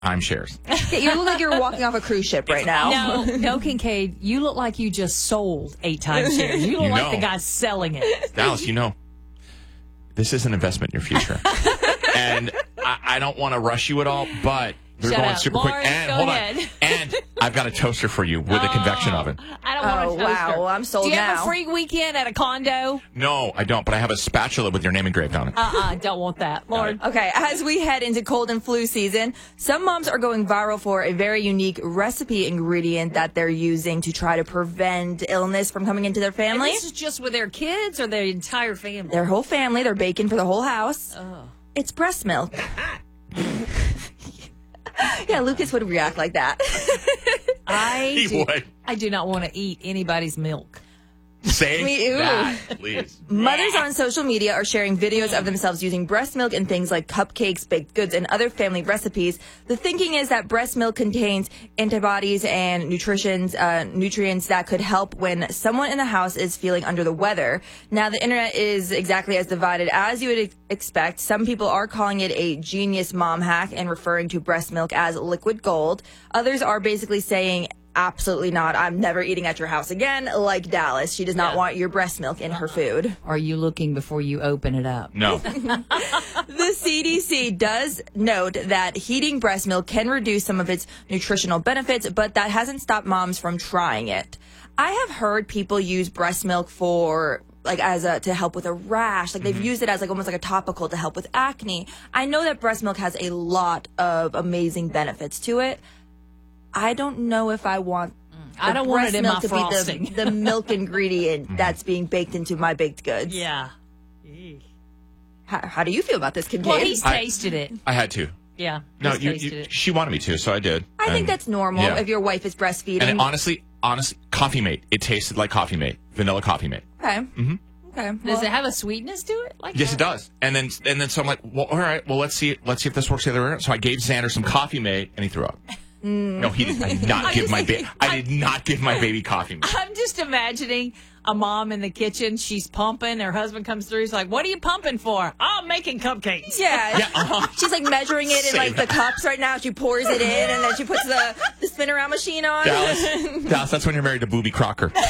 timeshares. Yeah, you look like you're walking off a cruise ship right now. No, Kincaid, you look like you just sold 8 timeshares. You look like the guy selling it. Dallas, this is an investment in your future. And I don't want to rush you at all, but they're going super quick. And hold on. And I've got a toaster for you with a convection oven. I don't want a toaster. Wow, well, I'm sold now. Do you have a free weekend at a condo? No, I don't, but I have a spatula with your name engraved on it. Don't want that. Lauren. Okay, as we head into cold and flu season, some moms are going viral for a very unique recipe ingredient that they're using to try to prevent illness from coming into their family. And this is just with their kids or their entire family? Their whole family. They're baking for the whole house. Oh. It's breast milk. Yeah, Lucas would react like that. I do not want to eat anybody's milk. Say that, please. Mothers on social media are sharing videos of themselves using breast milk in things like cupcakes, baked goods, and other family recipes. The thinking is that breast milk contains antibodies and nutrients that could help when someone in the house is feeling under the weather. Now, the internet is exactly as divided as you would expect. Some people are calling it a genius mom hack and referring to breast milk as liquid gold. Others are basically saying, absolutely not. I'm never eating at your house again, like Dallas. She does not want your breast milk in her food. Are you looking before you open it up? No. The CDC does note that heating breast milk can reduce some of its nutritional benefits, but that hasn't stopped moms from trying it. I have heard people use breast milk for to help with a rash. Like they've used it as almost like a topical to help with acne. I know that breast milk has a lot of amazing benefits to it. I don't know if I want I don't want it in my frosting. The milk ingredient that's being baked into my baked goods. Yeah. How do you feel about this, Kincaid? Well, he's tasted it. I had to. Yeah. No, she wanted me to, so I did. I think that's normal if your wife is breastfeeding. And honestly, Coffee Mate. It tasted like Coffee Mate. Vanilla Coffee Mate. Okay. Mm-hmm. Okay. Does it have a sweetness to it? Yes, it does. And then so I'm like, well, all right. Well, let's see if this works the other way. So I gave Xander some Coffee Mate, and he threw up. No, he did. I did not give my baby. I did not give my baby Coffee Mate. I'm just imagining a mom in the kitchen. She's pumping. Her husband comes through. He's like, "What are you pumping for?" "Oh, I'm making cupcakes." Yeah. She's like measuring it in the cups right now. She pours it in, and then she puts the spin around machine on. Dallas, that's when you're married to Booby Crocker. But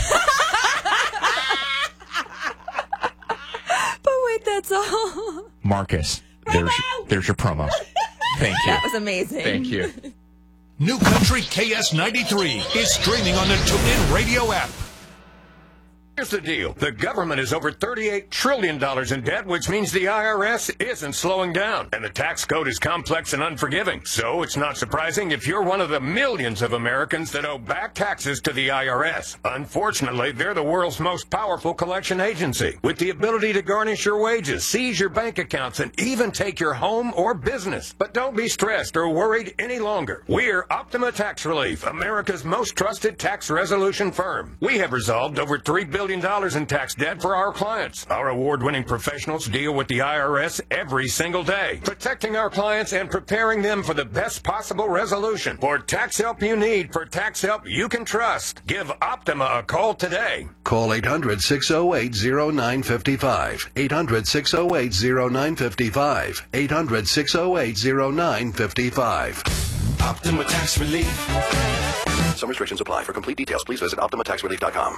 wait, that's all. Marcus, there's your promo. Thank you. That was amazing. Thank you. New Country KS93 is streaming on the TuneIn Radio app. Here's the deal. The government is over $38 trillion in debt, which means the IRS isn't slowing down. And the tax code is complex and unforgiving. So it's not surprising if you're one of the millions of Americans that owe back taxes to the IRS. Unfortunately, they're the world's most powerful collection agency, with the ability to garnish your wages, seize your bank accounts, and even take your home or business. But don't be stressed or worried any longer. We're Optima Tax Relief, America's most trusted tax resolution firm. We have resolved over $3 billion in tax debt for our clients. Our award-winning professionals deal with the IRS every single day, protecting our clients and preparing them for the best possible resolution. For tax help you need, for tax help you can trust, give Optima a call today. Call 800-608-0955. 800-608-0955. 800-608-0955. Optima Tax Relief. Some restrictions apply. For complete details, please visit OptimaTaxRelief.com.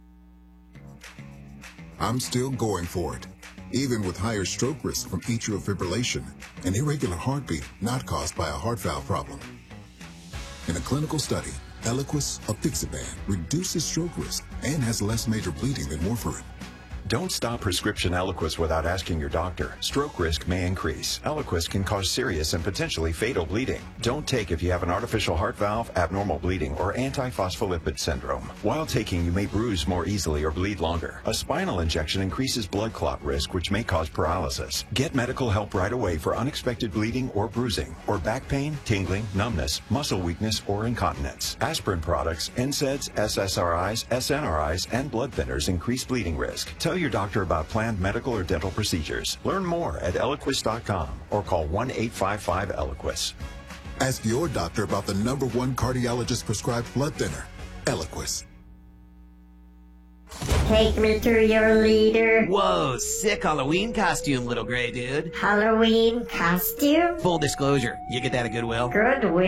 I'm still going for it, even with higher stroke risk from atrial fibrillation, an irregular heartbeat not caused by a heart valve problem. In a clinical study, Eliquis, apixaban, reduces stroke risk and has less major bleeding than warfarin. Don't stop prescription Eliquis without asking your doctor. Stroke risk may increase. Eliquis can cause serious and potentially fatal bleeding. Don't take if you have an artificial heart valve, abnormal bleeding, or antiphospholipid syndrome. While taking, you may bruise more easily or bleed longer. A spinal injection increases blood clot risk, which may cause paralysis. Get medical help right away for unexpected bleeding or bruising, or back pain, tingling, numbness, muscle weakness, or incontinence. Aspirin products, NSAIDs, SSRIs, SNRIs, and blood thinners increase bleeding risk. Tell your doctor about planned medical or dental procedures. Learn more at Eliquis.com or call 1-855-ELIQUIS. Ask your doctor about the #1 cardiologist prescribed blood thinner, Eliquis. take me to your leader? Whoa, sick Halloween costume, little gray dude. Halloween costume? Full disclosure, you get that at Goodwill? Goodwill?